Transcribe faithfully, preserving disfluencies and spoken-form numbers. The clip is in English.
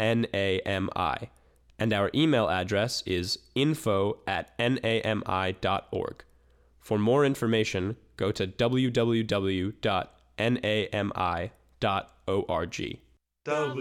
N A M I, and our email address is info at N A M I dot org. For more information, go to w w w dot N A M I dot org.